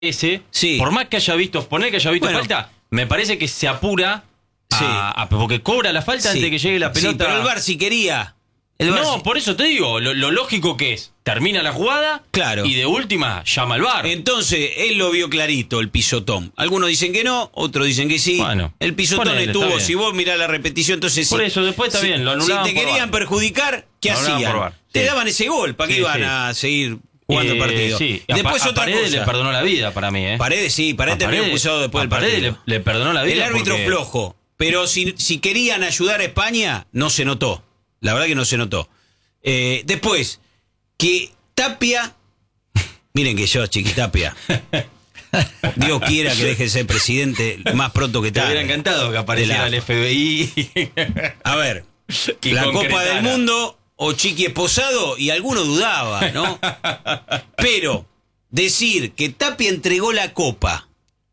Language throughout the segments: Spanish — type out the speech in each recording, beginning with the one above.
ese, Sí. por más que haya visto, poner que haya visto falta, me parece que se apura porque cobra la falta antes de que llegue la pelota. Sí, pero el VAR si quería. Por eso te digo, lo lógico que es, termina la jugada, claro, y de última llama al VAR. Entonces, él lo vio clarito, el pisotón. Algunos dicen que no, otros dicen que sí. Bueno, el pisotón estuvo, si vos mirás la repetición, entonces por eso, después está bien, lo anulaban. Si te querían perjudicar, ¿qué hacían? Te daban ese gol, ¿para qué iban a seguir jugando el partido? Sí. Después otra Paredes cosa. le perdonó la vida para mí, Paredes terminó expulsado después del partido. Paredes le perdonó la vida. El árbitro flojo, pero si querían ayudar a España, no se notó. La verdad que no se notó. Después, que Tapia, miren que yo, Chiquitapia, Dios quiera que deje de ser presidente más pronto que tarde. Me hubiera encantado que apareciera el FBI. A ver, la Copa del Mundo o Chiqui Esposado, y alguno dudaba, ¿no? Pero decir que Tapia entregó la Copa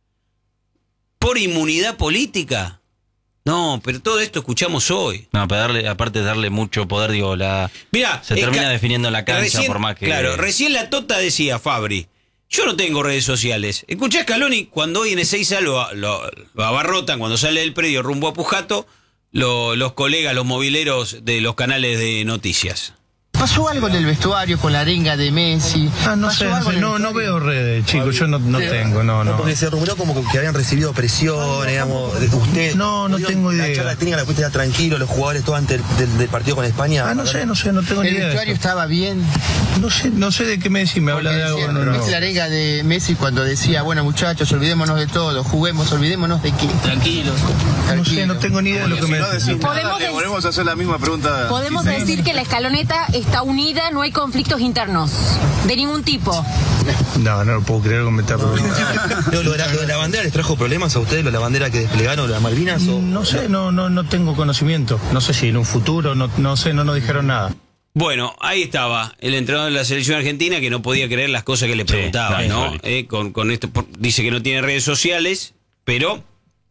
por inmunidad política... No, pero todo esto escuchamos hoy. No, pero aparte de darle mucho poder, digo, mirá, se termina definiendo la cancha recién, por más que... Claro, recién la Tota decía, Fabri, yo no tengo redes sociales. Escuché a Scaloni cuando hoy en Ezeiza lo abarrotan, cuando sale del predio rumbo a Pujato, los colegas, los mobileros de los canales de noticias. ¿Pasó algo en el vestuario con la arenga de Messi? No sé, no veo redes, chicos, yo no tengo, no. Porque se rumoró como que habían recibido presión, digamos, de usted. No tengo idea. La charla técnica la fuiste tranquilo, los jugadores todo antes del partido con España. No sé, no tengo ni idea. ¿El vestuario estaba bien? No sé de qué Messi me habla de algo. ¿Viste la arenga de Messi cuando decía, bueno muchachos, olvidémonos de todo, juguemos, olvidémonos de qué? Tranquilos. No sé, no tengo ni idea de lo que me decís. Podemos hacer la misma pregunta. Podemos decir que la escaloneta está unida, no hay conflictos internos de ningún tipo. No lo puedo creer que me está preguntando. ¿Lo de la bandera les trajo problemas a ustedes, lo de la bandera que desplegaron, las Malvinas? O... No sé, no tengo conocimiento. No sé si en un futuro, no sé, no nos dijeron nada. Bueno, ahí estaba el entrenador de la selección argentina que no podía creer las cosas que le preguntaban, ¿no? Con esto dice que no tiene redes sociales, pero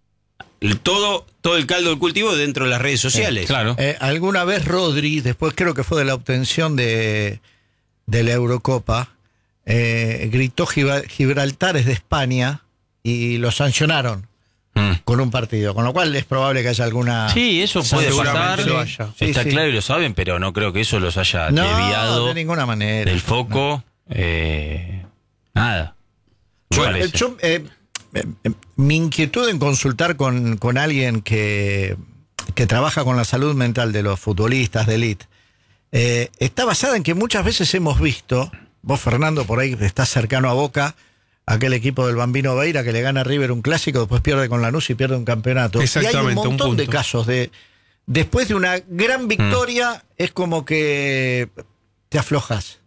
todo el caldo del cultivo dentro de las redes sociales. Claro. Alguna vez Rodri, después creo que fue de la obtención de la Eurocopa, gritó Gibraltar es de España y lo sancionaron con un partido, con lo cual es probable que haya alguna... Sí, eso puede pasar, está claro y lo saben, pero no creo que eso los haya desviado de ninguna manera del foco, nada. Bueno, mi inquietud en consultar con alguien que trabaja con la salud mental de los futbolistas de élite está basada en que muchas veces hemos visto, vos Fernando por ahí estás cercano a Boca, aquel equipo del Bambino Veira que le gana a River un clásico, después pierde con Lanús y pierde un campeonato. Y hay un montón de casos después de una gran victoria es como que te aflojas.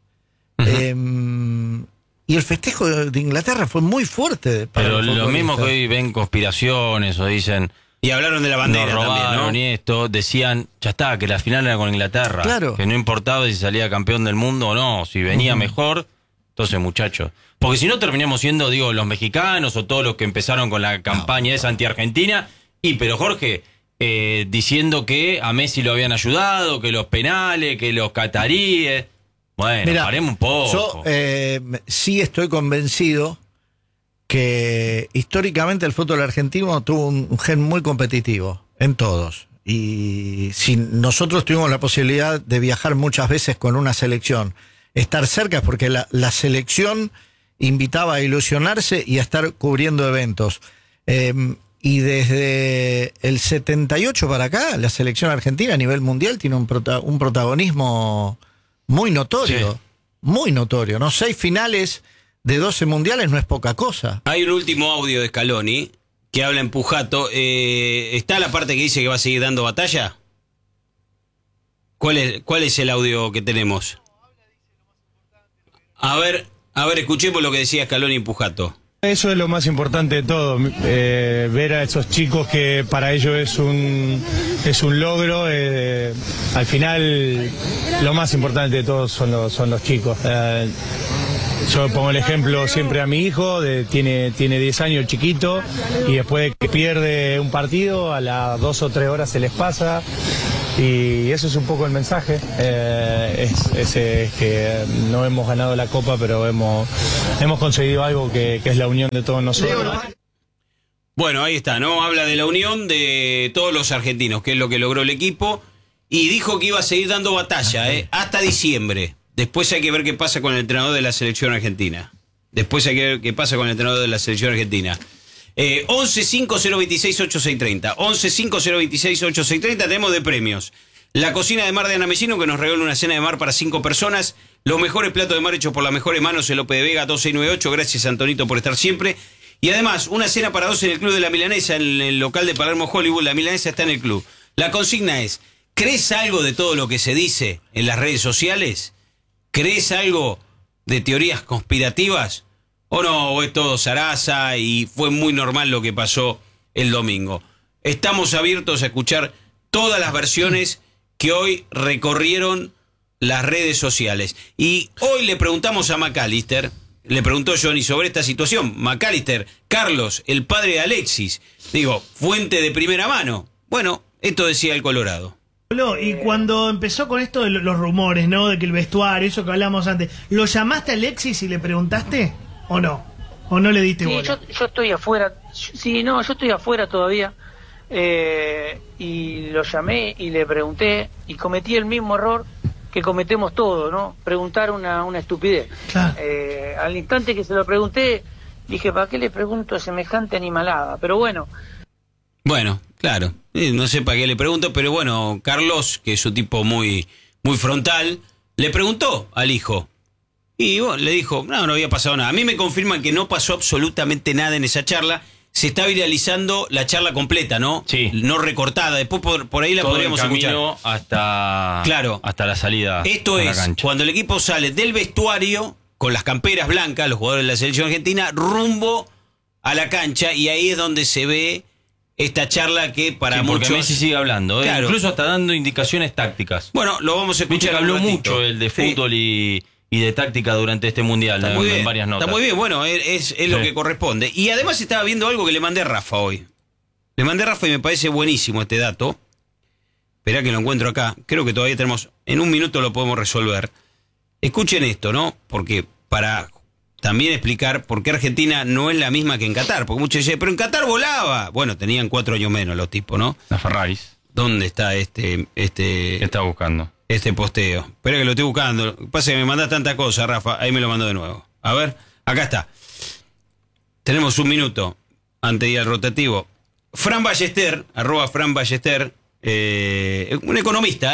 Y el festejo de Inglaterra fue muy fuerte. Pero lo mismo que hoy ven conspiraciones o dicen... Y hablaron de la bandera también, ¿no? Y esto, decían, ya está, que la final era con Inglaterra. Claro. Que no importaba si salía campeón del mundo o no, si venía mejor, entonces muchachos. Porque si no terminamos siendo, digo, los mexicanos o todos los que empezaron con la campaña esa anti-argentina. Pero Jorge, diciendo que a Messi lo habían ayudado, que los penales, que los cataríes... Bueno, mirá, paremos un poco. Yo sí estoy convencido que históricamente el fútbol argentino tuvo un gen muy competitivo en todos. Y si nosotros tuvimos la posibilidad de viajar muchas veces con una selección, estar cerca, porque la selección invitaba a ilusionarse y a estar cubriendo eventos. Y desde el 78 para acá, la selección argentina a nivel mundial tiene un protagonismo muy notorio, muy notorio, ¿no? 6 finales de 12 mundiales no es poca cosa. Hay un último audio de Scaloni que habla en Pujato. ¿Está la parte que dice que va a seguir dando batalla? ¿Cuál es el audio que tenemos? A ver, escuchemos lo que decía Scaloni en Pujato. Eso es lo más importante de todo, ver a esos chicos que para ellos es un logro. Al final lo más importante de todo son los chicos. yo pongo el ejemplo siempre a mi hijo, tiene 10 años chiquito, y después de que pierde un partido, a las 2 o 3 horas se les pasa. Y eso es un poco el mensaje, es que no hemos ganado la Copa, pero hemos conseguido algo que es la unión de todos nosotros. Bueno, ahí está, ¿no? Habla de la unión de todos los argentinos, que es lo que logró el equipo, y dijo que iba a seguir dando batalla, hasta diciembre. Después hay que ver qué pasa con el entrenador de la selección argentina. 11-5026-8630. 11-5026-8630. Tenemos de premios la cocina de mar de Ana Mesino, que nos regala una cena de mar para 5 personas. Los mejores platos de mar hechos por las mejores manos en Lope de Vega 2698. Gracias, Antonito, por estar siempre. Y además, una cena para 2 en el Club de la Milanesa, en el local de Palermo Hollywood. La Milanesa está en el club. La consigna es: ¿crees algo de todo lo que se dice en las redes sociales? ¿Crees algo de teorías conspirativas? ¿O no? ¿O es todo zaraza y fue muy normal lo que pasó el domingo? Estamos abiertos a escuchar todas las versiones que hoy recorrieron las redes sociales. Y hoy le preguntamos a McAllister, le preguntó Johnny sobre esta situación. McAllister, Carlos, el padre de Alexis, digo, fuente de primera mano. Bueno, esto decía el Colorado. Y cuando empezó con esto de los rumores, ¿no? De que el vestuario, eso que hablamos antes, ¿lo llamaste a Alexis y le preguntaste? ¿O no? ¿O no le diste bola? Yo estoy afuera. Sí, no, yo estoy afuera todavía. Y lo llamé y le pregunté, y cometí el mismo error que cometemos todos, ¿no? Preguntar una estupidez. Claro. Al instante que se lo pregunté, dije, ¿para qué le pregunto semejante animalada? Pero bueno. Bueno, claro. No sé para qué le pregunto, pero bueno, Carlos, que es un tipo muy, muy frontal, le preguntó al hijo. Y bueno, le dijo, no había pasado nada. A mí me confirman que no pasó absolutamente nada en esa charla. Se está viralizando la charla completa, ¿no? Sí. No recortada. Después por ahí la todo podríamos el camino escuchar. Claro, hasta la salida. Esto a la es cancha. cuando el equipo sale del vestuario con las camperas blancas, los jugadores de la selección argentina, rumbo a la cancha, y ahí es donde se ve esta charla que para Sí, porque muchos... Messi sigue hablando, Claro. incluso hasta dando indicaciones tácticas. Bueno, lo vamos a Viste escuchar. que habló un ratito. mucho el de Sí. fútbol y de táctica durante este mundial, Está muy en bien, varias notas. está muy bien, bueno, es lo Sí. que corresponde. Y además estaba viendo algo que le mandé a Rafa hoy. Le mandé a Rafa y me parece buenísimo este dato. Esperá que lo encuentro acá. Creo que todavía tenemos... En un minuto lo podemos resolver. Escuchen esto, ¿no? Porque para también explicar por qué Argentina no es la misma que en Qatar. Porque muchos dicen, pero en Qatar volaba. Bueno, tenían 4 años menos los tipos, ¿no? Las Ferraris. ¿Dónde está ¿Qué está buscando? este posteo? Espera que lo estoy buscando. Lo que pasa es que me mandás tanta cosa, Rafa. Ahí me lo mandó de nuevo. A ver, acá está. Tenemos un minuto antes de ir al rotativo. Fran Ballester, @Fran Ballester, un economista,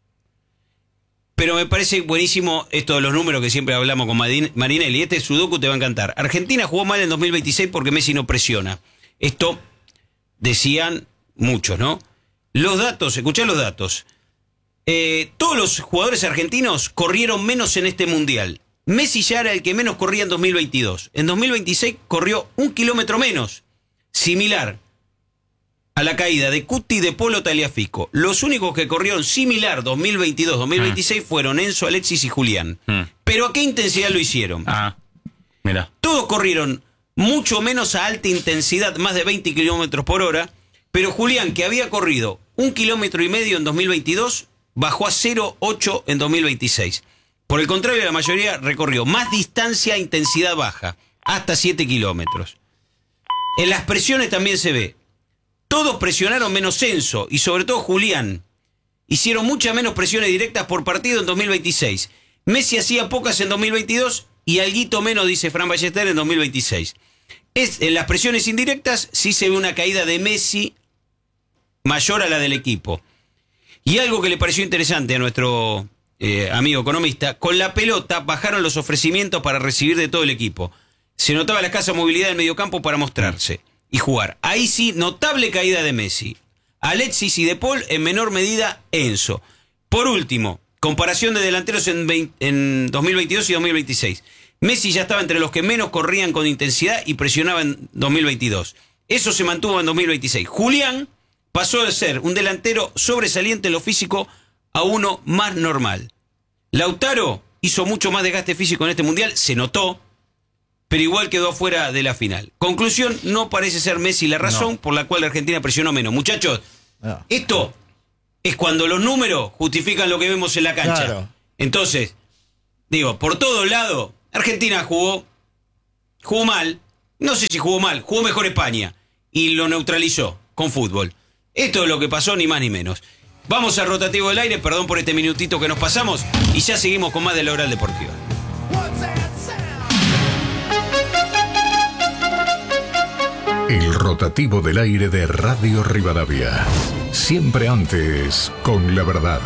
pero me parece buenísimo esto de los números que siempre hablamos con Marinelli. Este sudoku te va a encantar. Argentina jugó mal en 2026 porque Messi no presiona. Esto decían muchos, ¿no? Los datos, escuchá los datos. Todos los jugadores argentinos corrieron menos en este mundial. Messi ya era el que menos corría en 2022. En 2026 corrió 1 kilómetro menos. Similar a la caída de Cuti, de Polo, Tagliafico. Los únicos que corrieron similar 2022-2026 fueron Enzo, Alexis y Julián. ¿Pero a qué intensidad lo hicieron? Mira. Todos corrieron mucho menos a alta intensidad, más de 20 kilómetros por hora, pero Julián, que había corrido 1,5 kilómetros en 2022, bajó a 0,8 en 2026. Por el contrario, la mayoría recorrió más distancia a intensidad baja, hasta 7 kilómetros. En las presiones también se ve. Todos presionaron menos Enzo y sobre todo Julián. Hicieron muchas menos presiones directas por partido en 2026. Messi hacía pocas en 2022 y alguito menos, dice Fran Ballester, en 2026. En las presiones indirectas sí se ve una caída de Messi mayor a la del equipo. Y algo que le pareció interesante a nuestro amigo economista, con la pelota bajaron los ofrecimientos para recibir de todo el equipo. Se notaba la escasa movilidad del mediocampo para mostrarse y jugar. Ahí sí, notable caída de Messi. Alexis y De Paul, en menor medida Enzo. Por último, comparación de delanteros en 2022 y 2026. Messi ya estaba entre los que menos corrían con intensidad y presionaba en 2022. Eso se mantuvo en 2026. Julián pasó de ser un delantero sobresaliente en lo físico a uno más normal. Lautaro hizo mucho más desgaste físico en este mundial, se notó, pero igual quedó fuera de la final. Conclusión, no parece ser Messi la razón por la cual Argentina presionó menos. Muchachos, esto es cuando los números justifican lo que vemos en la cancha. Claro. Entonces, digo, por todos lados, Argentina jugó mal, no sé si jugó mal, jugó mejor España y lo neutralizó con fútbol. Esto es lo que pasó, ni más ni menos. Vamos al rotativo del aire, perdón por este minutito que nos pasamos, y ya seguimos con más de La Oral Deportiva. El rotativo del aire de Radio Rivadavia. Siempre antes con la verdad.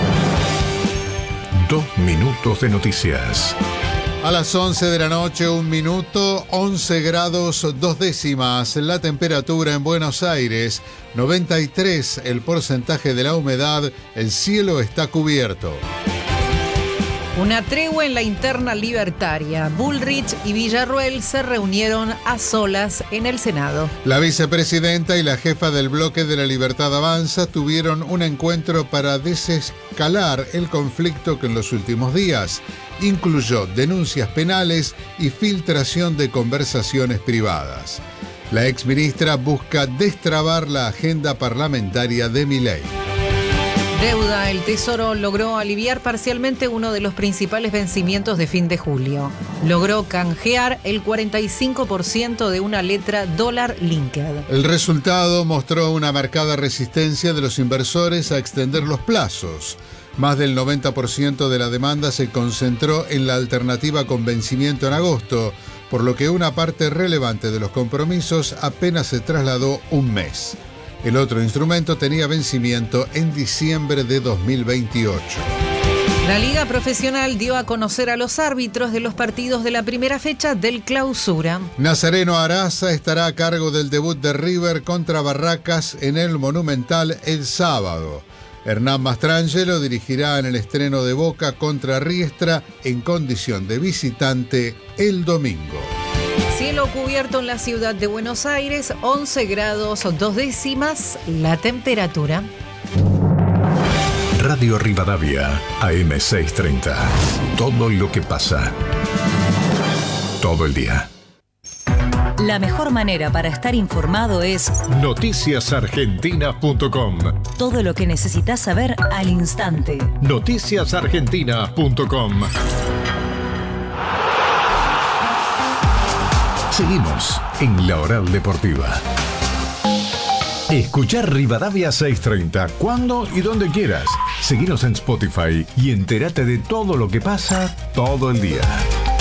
2 minutos de noticias. A las 11 de la noche, 1 minuto, 11 grados 2 décimas. La temperatura en Buenos Aires, 93 el porcentaje de la humedad, el cielo está cubierto. Una tregua en la interna libertaria. Bullrich y Villarruel se reunieron a solas en el Senado. La vicepresidenta y la jefa del bloque de la Libertad Avanza tuvieron un encuentro para desescalar el conflicto que en los últimos días incluyó denuncias penales y filtración de conversaciones privadas. La exministra busca destrabar la agenda parlamentaria de Milei. Deuda. El Tesoro logró aliviar parcialmente uno de los principales vencimientos de fin de julio. Logró canjear el 45% de una letra dólar linked. El resultado mostró una marcada resistencia de los inversores a extender los plazos. Más del 90% de la demanda se concentró en la alternativa con vencimiento en agosto, por lo que una parte relevante de los compromisos apenas se trasladó un mes. El otro instrumento tenía vencimiento en diciembre de 2028. La Liga Profesional dio a conocer a los árbitros de los partidos de la primera fecha del Clausura. Nazareno Araza estará a cargo del debut de River contra Barracas en el Monumental el sábado. Hernán Mastrangelo dirigirá en el estreno de Boca contra Riestra en condición de visitante el domingo. Cielo cubierto en la ciudad de Buenos Aires, 11 grados 2 décimas la temperatura. Radio Rivadavia, AM630. Todo lo que pasa. Todo el día. La mejor manera para estar informado es noticiasargentina.com. Todo lo que necesitas saber al instante. Noticiasargentina.com. Seguimos en La Oral Deportiva. Escuchar Rivadavia 630 cuando y donde quieras. Seguinos en Spotify y entérate de todo lo que pasa todo el día.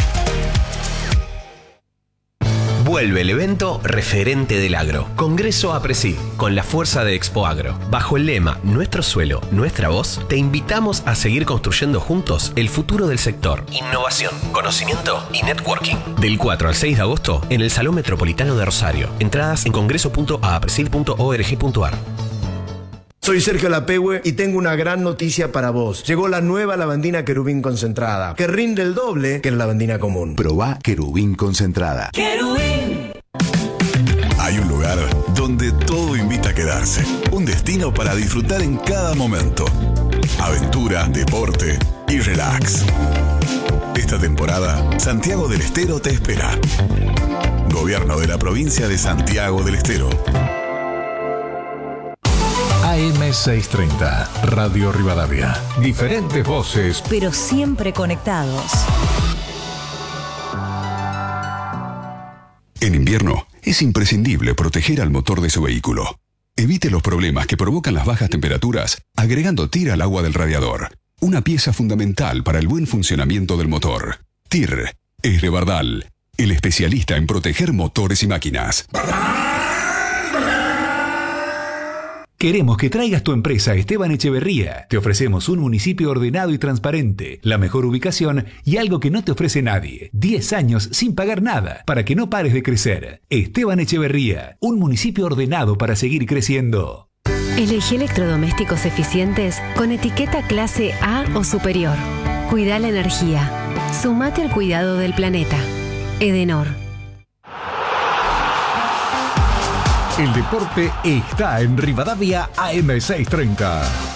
Vuelve el evento referente del agro. Congreso APRESID, con la fuerza de Expo Agro. Bajo el lema Nuestro suelo, nuestra voz, te invitamos a seguir construyendo juntos el futuro del sector. Innovación, conocimiento y networking. Del 4 al 6 de agosto en el Salón Metropolitano de Rosario. Entradas en congreso.apresid.org.ar. Soy Sergio Lapehue y tengo una gran noticia para vos. Llegó la nueva lavandina Querubín concentrada, que rinde el doble que la lavandina común. Probá Querubín concentrada. ¡Querubín! Hay un lugar donde todo invita a quedarse. Un destino para disfrutar en cada momento. Aventura, deporte y relax. Esta temporada, Santiago del Estero te espera. Gobierno de la provincia de Santiago del Estero. AM630, Radio Rivadavia. Diferentes voces, pero siempre conectados. En invierno, es imprescindible proteger al motor de su vehículo. Evite los problemas que provocan las bajas temperaturas agregando TIR al agua del radiador. Una pieza fundamental para el buen funcionamiento del motor. TIR es de Bardal, el especialista en proteger motores y máquinas. Queremos que traigas tu empresa a Esteban Echeverría. Te ofrecemos un municipio ordenado y transparente, la mejor ubicación y algo que no te ofrece nadie. 10 años sin pagar nada, para que no pares de crecer. Esteban Echeverría, un municipio ordenado para seguir creciendo. Elegí electrodomésticos eficientes con etiqueta clase A o superior. Cuida la energía. Sumate al cuidado del planeta. Edenor. El deporte está en Rivadavia AM630.